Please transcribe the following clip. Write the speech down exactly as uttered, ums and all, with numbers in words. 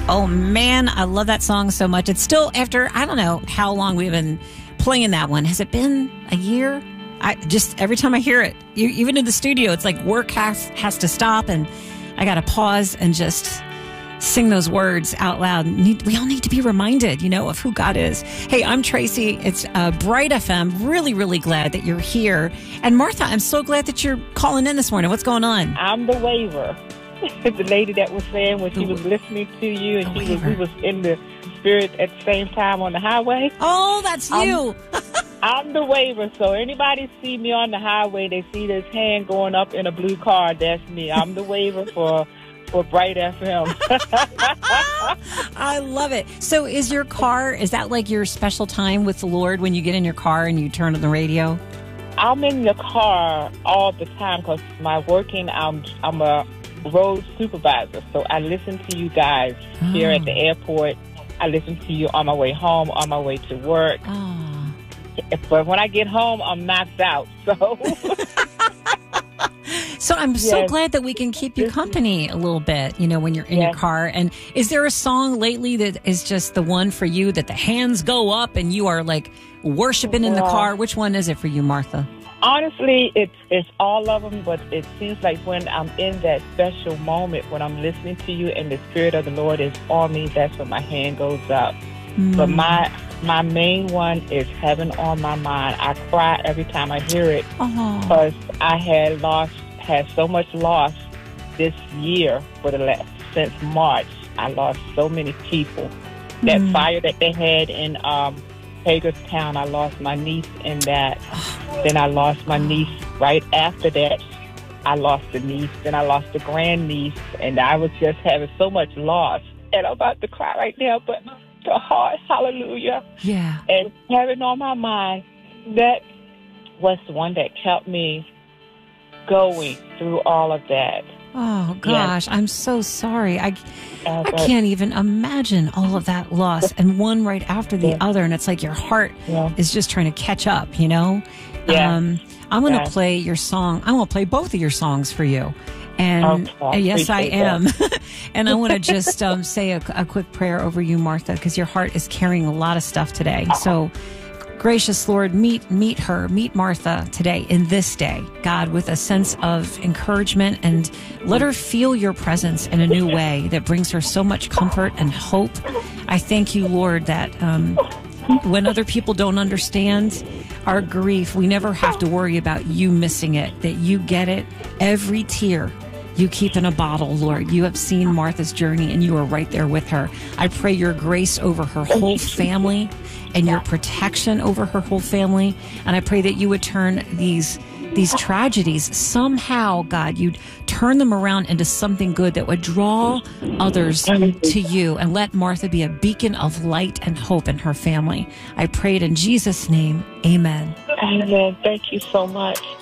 Oh, man, I love that song so much. It's still after, I don't know how long we've been playing that one. Has it been a year? I just, every time I hear it, you, even in the studio, it's like work has, has to stop and I got to pause and just sing those words out loud. We all need to be reminded, you know, of who God is. Hey, I'm Tracy. It's uh, Bright F M. Really, really glad that you're here. And Martha, I'm so glad that you're calling in this morning. What's going on? I'm the waver. The lady that was saying when she was listening to you and she was, we was in the spirit at the same time on the highway. Oh, that's you. I'm, I'm the waver. So anybody see me on the highway, they see this hand going up in a blue car, that's me. I'm the waver for for Bright F M. I love it. So is your car, is that like your special time with the Lord when you get in your car and you turn on the radio? I'm in the car all the time because my working, I'm, I'm a road supervisor. So I listen to you guys oh. here at the airport. I listen to you on my way home, on my way to work. Oh. But when I get home, I'm knocked out. So... So I'm yes. so glad that we can keep you company a little bit, you know, when you're in yes. your car. And is there a song lately that is just the one for you that the hands go up and you are like worshiping in the car? Which one is it for you, Martha? Honestly, it's it's all of them, but it seems like when I'm in that special moment, when I'm listening to you and the Spirit of the Lord is on me, that's when my hand goes up. Mm. But my my main one is Heaven on My Mind. I cry every time I hear it because oh. I had lost, had so much loss this year for the last, since March. I lost so many people. That mm. fire that they had in um, Hagerstown, I lost my niece in that. Then I lost my niece right after that. I lost the niece. Then I lost the grandniece. And I was just having so much loss. And I'm about to cry right now, but the heart, hallelujah. Yeah. And having on my mind, that was the one that kept me going through all of that. Oh, gosh, yes. I'm so sorry. I, uh, I can't even imagine all of that loss, and one right after the yeah. other, and it's like your heart yeah. is just trying to catch up, you know? Yeah. Um, I'm going to yeah. play your song. I'm going to play both of your songs for you. And okay, yes, I am. And I want to just um, say a, a quick prayer over you, Martha, because your heart is carrying a lot of stuff today. So, gracious Lord, meet meet her, meet Martha today in this day, God, with a sense of encouragement, and let her feel your presence in a new way that brings her so much comfort and hope. I thank you, Lord, that um, when other people don't understand our grief, we never have to worry about you missing it, that you get it, every tear you keep in a bottle, Lord. You have seen Martha's journey and you are right there with her. I pray your grace over her whole family and your protection over her whole family. And I pray that you would turn these these tragedies somehow, God, you'd turn them around into something good that would draw others to you, and let Martha be a beacon of light and hope in her family. I pray it in Jesus' name. Amen. Amen. Thank you so much.